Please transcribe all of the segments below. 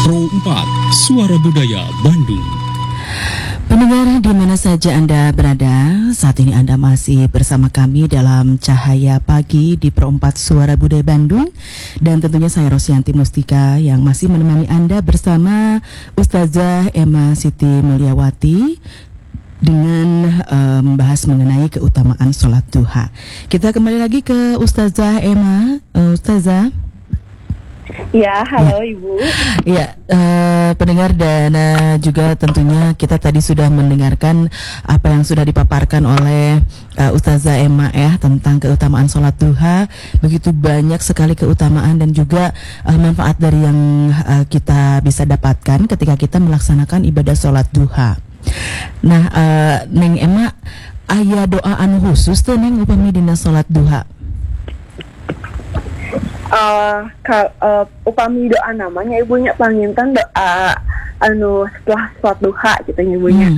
Pro 4 Suara Budaya Bandung. Pendengar di mana saja Anda berada, saat ini Anda masih bersama kami dalam Cahaya Pagi di Pro 4 Suara Budaya Bandung. Dan tentunya saya Rosyanti Mustika yang masih menemani Anda bersama Ustazah Emma Siti Mulyawati dengan membahas mengenai keutamaan sholat duha. Kita kembali lagi ke Ustazah Emma. Ustazah. Ya, halo Ibu. Ya, pendengar dan juga tentunya kita tadi sudah mendengarkan apa yang sudah dipaparkan oleh Ustazah Emma ya tentang keutamaan sholat duha. Begitu banyak sekali keutamaan dan juga manfaat dari yang kita bisa dapatkan ketika kita melaksanakan ibadah sholat duha. Nah, Neng Emma, aya doa anu khusus tuh Neng upami dina sholat duha? Upami doa namanya ibunya panginten doa anu setelah sholat duha gitu ibunya.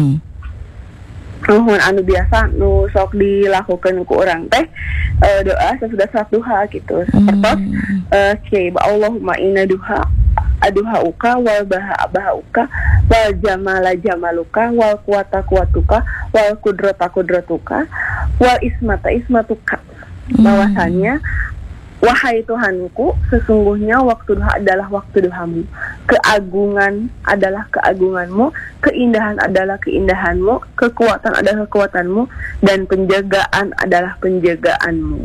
Nuhun anu biasa nu sok dilakukan ku urang teh doa sesudah sholat duha gitu. Seperti kiai Allahumma inna duha aduhauka wal bahauka wal jamala jamaluka wal kuwata kuwatuka wal kudrata kudratuka wal ismata ismatuka. Bahwasannya wahai Tuhanku, sesungguhnya waktu duha adalah waktu duhamu, keagungan adalah keagunganmu, keindahan adalah keindahanmu, kekuatan adalah kekuatanmu, dan penjagaan adalah penjagaanmu.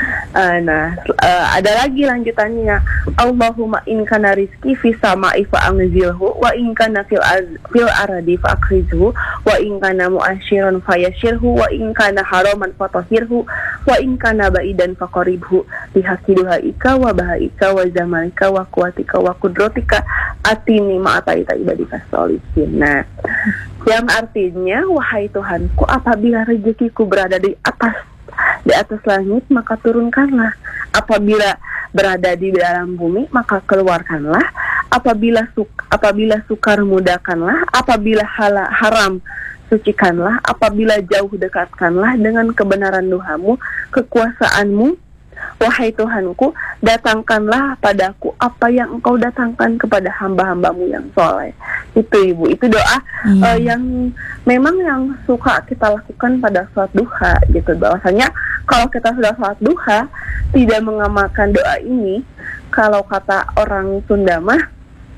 Ada lagi lanjutannya, Allahumma in kana rizki fi sama'i fa'anzilhu wa in kana fil aradi fa'akrizhu wa in kana mu'asyiran fayashirhu wa in kana haraman fatahirhu wa in kana ba'idan faqaribhu bihaqi duhaika wa bahaika wa zamalika wa kuwatika wa kudrotika atini ma'ataita ibadika sholihin. Nah, yang artinya wahai Tuhanku, apabila rezekiku berada di atas langit maka turunkanlah, apabila berada di dalam bumi maka keluarkanlah, apabila sukar mudahkanlah, apabila haram sucikanlah, apabila jauh dekatkanlah dengan kebenaran duhamu, kekuasaanmu. Wahai Tuhanku, datangkanlah padaku apa yang Engkau datangkan kepada hamba-hambamu yang soleh. Itu Ibu, itu doa yang memang yang suka kita lakukan pada sholat duha gitu. Bahwasanya kalau kita sudah sholat duha tidak mengamalkan doa ini, kalau kata orang Sunda mah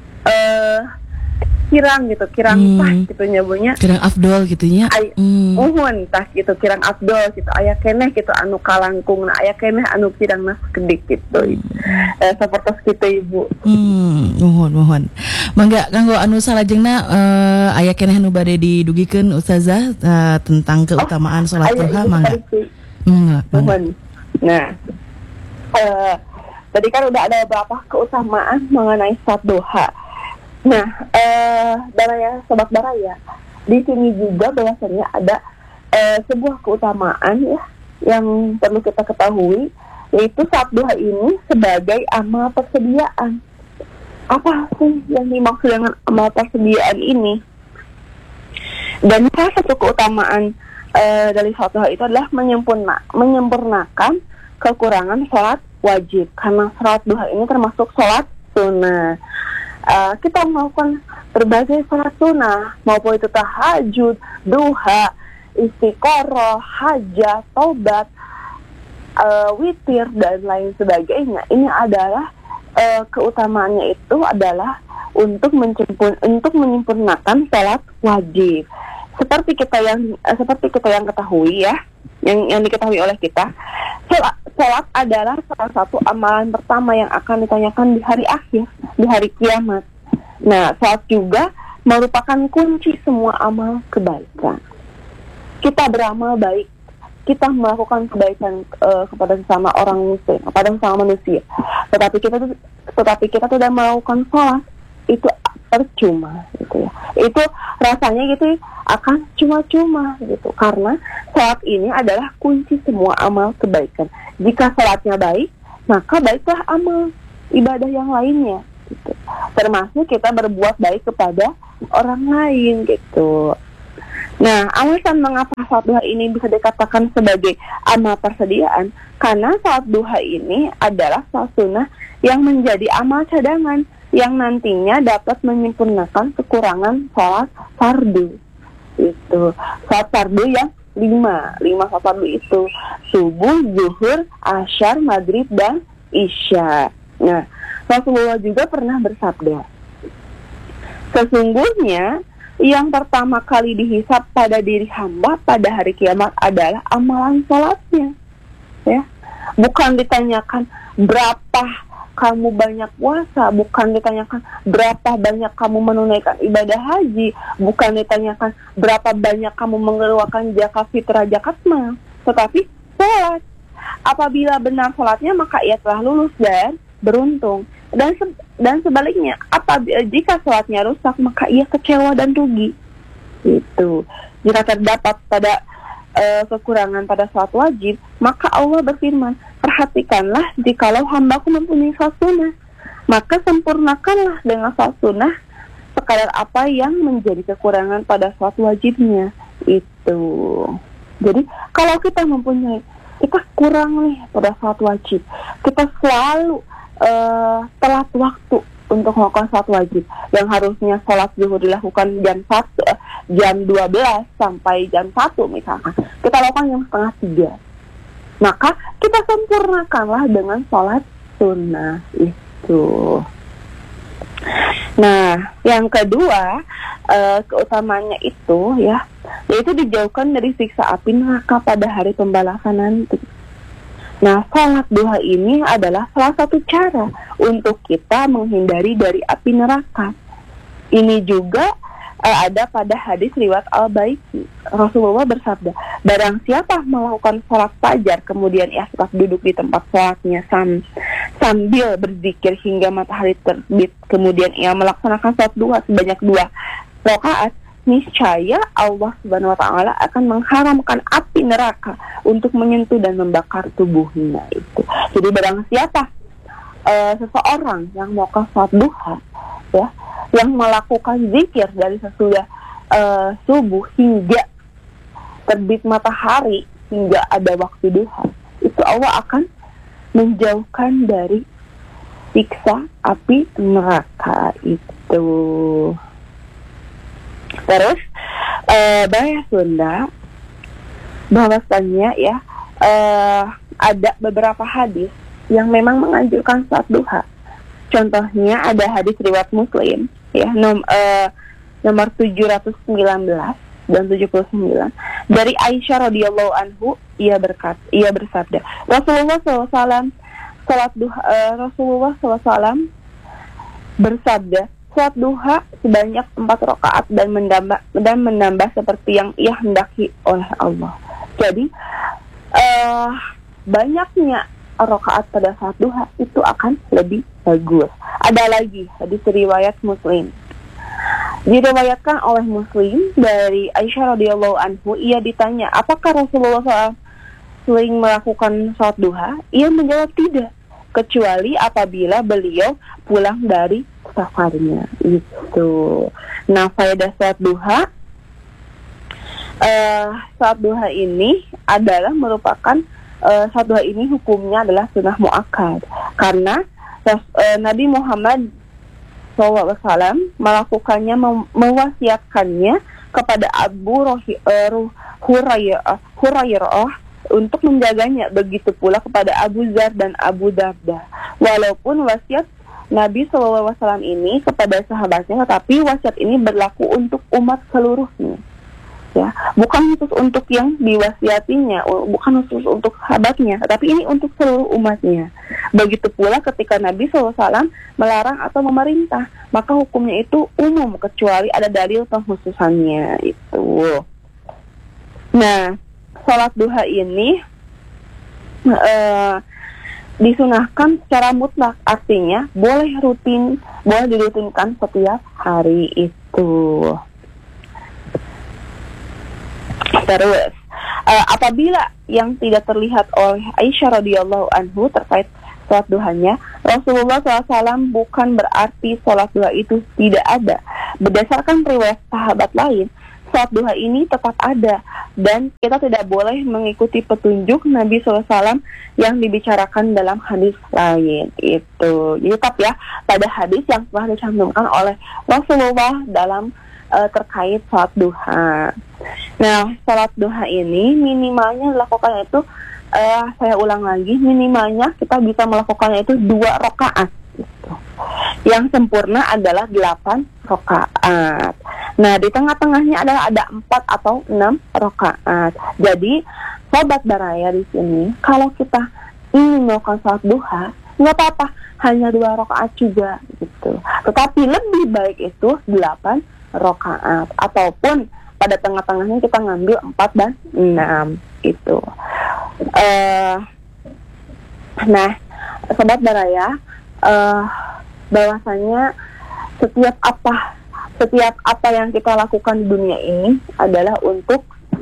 kirang tah gitu nyabunya, kirang afdol gitunya. Uhun tah gitu, kirang afdol gitu, aya keneh gitu anu kalangkung, aya keneh anu kirang nas kedik gitu. Seperti itu Ibu. Mohon. Mangga kanggo anu salajengna aya keneh anu bade didugikeun Ustazah tentang keutamaan salat duha mangga. Mohon. Nah, tadi kan udah ada beberapa keutamaan mengenai salat duha. Nah, Baraya, Sobat Baraya, di sini juga bahwasanya ada sebuah keutamaan ya yang perlu kita ketahui, yaitu salat duha ini sebagai amal persediaan. Apa sih yang dimaksud dengan amal persediaan ini? Dan salah satu keutamaan dari salat duha itu adalah menyempurnakan kekurangan sholat wajib, karena salat duha ini termasuk sholat sunnah. Kita melakukan berbagai sholat sunnah, maupun itu tahajud, duha, istiqoroh, hajat, tobat, witir, dan lain sebagainya. Ini adalah keutamaannya itu adalah untuk menyempurnakan sholat wajib. Seperti kita yang ketahui ya, yang diketahui oleh kita, sholat adalah salah satu amalan pertama yang akan ditanyakan di hari akhir, di hari kiamat. Nah, sholat juga merupakan kunci semua amal kebaikan. Kita beramal baik, kita melakukan kebaikan kepada sesama orang muslim, kepada sesama manusia. Tetapi kita tidak melakukan sholat, itu percuma gitu ya. Itu rasanya gitu akan cuma-cuma gitu, karena sholat ini adalah kunci semua amal kebaikan. Jika sholatnya baik, maka baiklah amal ibadah yang lainnya gitu. Termasuk kita berbuat baik kepada orang lain gitu. Nah, alasan mengapa sholat duha ini bisa dikatakan sebagai amal persediaan, karena sholat duha ini adalah sholat sunnah yang menjadi amal cadangan yang nantinya dapat menyempurnakan kekurangan sholat fardu. Itu sholat fardu yang 5 sholat fardu itu subuh, zuhur, asyar, maghrib, dan isya. Nah, Rasulullah juga pernah bersabda, sesungguhnya yang pertama kali dihisab pada diri hamba pada hari kiamat adalah amalan sholatnya. Ya, bukan ditanyakan berapa kamu banyak puasa, bukan ditanyakan berapa banyak kamu menunaikan ibadah haji, bukan ditanyakan berapa banyak kamu mengeluarkan zakat fitrah zakat mal, tetapi sholat. Apabila benar sholatnya, maka ia telah lulus dan beruntung. Dan sebaliknya, jika sholatnya rusak, maka ia kecewa dan rugi. Itu. Jika terdapat pada kekurangan pada sholat wajib, maka Allah berfirman, perhatikanlah jikalau hambaku mempunyai sholat sunnah, maka sempurnakanlah dengan sholat sunnah sekadar apa yang menjadi kekurangan pada sholat wajibnya. Itu. Jadi kalau kita kurang nih pada sholat wajib, kita selalu telat waktu untuk melakukan sholat wajib, yang harusnya sholat zuhur dilakukan jam 12 sampai jam 1 misalkan, kita lakukan jam setengah 3, maka kita sempurnakanlah dengan sholat sunnah itu. Nah, yang kedua, keutamanya itu yaitu dijauhkan dari siksa api neraka pada hari pembalasan nanti. Nah, sholat duha ini adalah salah satu cara untuk kita menghindari dari api neraka. Ini juga ada pada hadis riwayat Al-Baiki. Rasulullah bersabda, barang siapa melakukan sholat fajar kemudian ia tetap duduk di tempat sholatnya sambil berzikir hingga matahari terbit, kemudian ia melaksanakan sholat duha sebanyak 2 rakaat, niscaya Allah Subhanahu wa taala akan mengharamkan api neraka untuk menyentuh dan membakar tubuhnya itu. Jadi barang siapa seseorang yang melakukan sholat duha, yang melakukan zikir dari sesudah subuh hingga terbit matahari, hingga ada waktu duha, itu Allah akan menjauhkan dari siksa api neraka itu. Terus bahasa Sunda bahwasannya ada beberapa hadis yang memang menganjurkan sholat duha. Contohnya ada hadis riwayat Muslim nomor 719 dan 79 dari Aisyah radhiyallahu anhu, ia bersabda, Rasulullah SAW bersabda, sholat duha sebanyak 4 rakaat dan menambah seperti yang ia hendaki oleh Allah. Jadi banyaknya rakaat pada saat duha itu akan lebih bagus. Ada lagi hadis riwayat Muslim, diriwayatkan oleh Muslim dari Aisyah radhiyallahu anhu, ia ditanya apakah Rasulullah SAW sering melakukan sholat duha. Ia menjawab tidak, kecuali apabila beliau pulang dari safarnya itu. Nah, faedah sholat duha ini adalah merupakan sholat duha ini hukumnya adalah sunnah muakkad, karena Nabi Muhammad SAW melakukannya, mewasiatkannya kepada Abu Hurairah untuk menjaganya, begitu pula kepada Abu Dzar dan Abu Darda. Walaupun wasiat Nabi SAW ini kepada sahabatnya, tetapi wasiat ini berlaku untuk umat seluruhnya, bukan khusus untuk yang diwasiatinya, bukan khusus untuk sahabatnya, tetapi ini untuk seluruh umatnya. Begitu pula ketika Nabi SAW melarang atau memerintah, maka hukumnya itu umum kecuali ada dalil pengkhususannya itu. Nah, sholat duha ini disunahkan secara mutlak, artinya boleh dirutinkan setiap hari itu. Terus apabila yang tidak terlihat oleh Aisyah radhiyallahu anhu terkait sholat duhanya, Rasulullah SAW bukan berarti sholat duha itu tidak ada. Berdasarkan riwayat sahabat lain, sholat duha ini tetap ada dan kita tidak boleh mengikuti petunjuk Nabi SAW yang dibicarakan dalam hadis lain. Itu jadi tetap ya pada hadis yang telah dicantumkan oleh Rasulullah dalam terkait sholat duha. Nah, sholat duha ini minimalnya dilakukan itu saya ulang lagi, minimalnya kita bisa melakukannya itu 2 rakaat. Gitu. Yang sempurna adalah 8 rakaat. Nah, di tengah-tengahnya adalah ada 4 atau 6 rakaat. Jadi, sobat baraya di sini, kalau kita ingin melakukan sholat duha, nggak apa-apa, hanya 2 rakaat juga gitu. Tetapi lebih baik itu 8 rakaat ataupun pada tengah-tengahnya kita ngambil 4 dan 6 itu. Nah, sobat baraya, bahwasanya setiap apa yang kita lakukan di dunia ini adalah untuk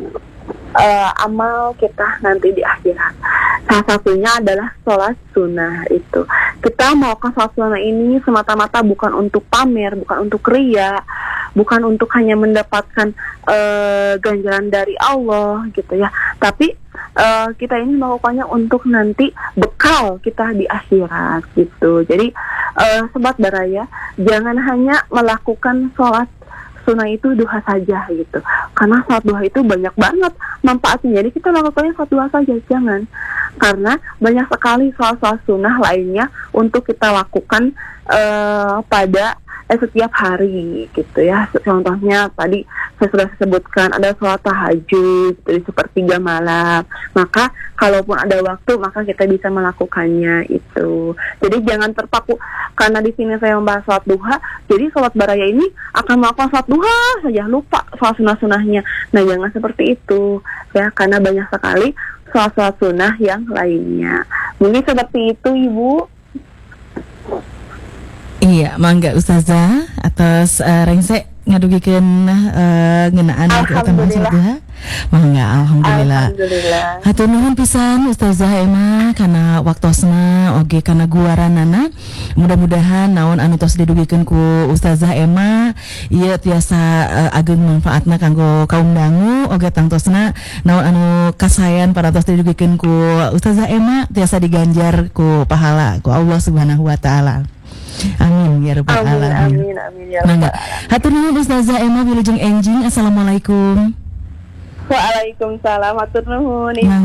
amal kita nanti di akhirat. Salah satunya adalah sholat sunnah itu. Kita melakukan sholat sunnah ini semata-mata bukan untuk pamer, bukan untuk ria, bukan untuk hanya mendapatkan ganjaran dari Allah gitu ya. Tapi kita ini melakukannya untuk nanti bekal kita di akhirat gitu. Jadi sobat baraya, jangan hanya melakukan sholat sunnah itu duha saja gitu. Karena sholat duha itu banyak banget manfaatnya. Jadi kita lakukannya sholat duha saja, jangan. Karena banyak sekali sholat sunnah lainnya untuk kita lakukan pada setiap hari gitu ya. Contohnya tadi saya sudah sebutkan ada sholat tahajud dari sepertiga malam. Maka kalaupun ada waktu maka kita bisa melakukannya itu. Jadi jangan terpaku karena di sini saya membahas sholat duha. Jadi sholat baraya ini akan melakukan sholat duha saja, lupa sholat sunnah-sunnahnya. Nah, jangan seperti itu ya, karena banyak sekali sholat sunnah yang lainnya. Mungkin seperti itu, Ibu. Iya, mangga Ustazah atas rengse ngadugikeun ngeunaan keutamaan sholat duha. Mangga, alhamdulillah. Hatur nuhun pisan Ustazah Emma kana waktosna oge kana guaranana. Mudah-mudahan naon anu tos didugikeun ku Ustazah Emma ieu tiasa ageng manfaatna kanggo kaum dangu oge tangtosna naon anu kasayan parantos didugikeun ku Ustazah Emma tiasa diganjar ku pahala ku Allah Subhanahu wa taala. Amin ya rabbal alamin. Amin ya rabbal alamin. Hatur nuhun Ustazah Emma wilujeng enjing. Assalamualaikum. Waalaikumsalam, hatur nuhun Ibu.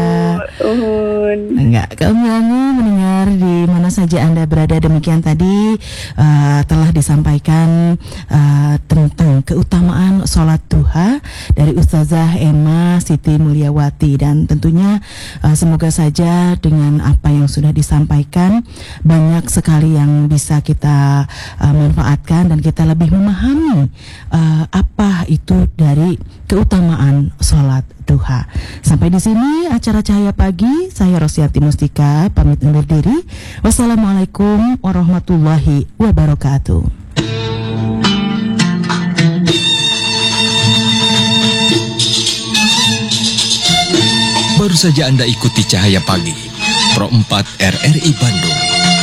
Enggak, kaum dangu mendengar di mana saja Anda berada, demikian tadi telah disampaikan tentang keutamaan sholat duha dari Ustazah Emma Siti Mulyawati, dan tentunya semoga saja dengan apa yang sudah disampaikan banyak sekali yang bisa kita manfaatkan dan kita lebih memahami apa itu dari keutamaan sholat duha. Sampai di sini acara Cahaya Pagi. Saya Rosyati Mustika pamit undur diri. Wassalamualaikum warahmatullahi wabarakatuh. Baru saja Anda ikuti Cahaya Pagi Pro 4 RRI Bandung.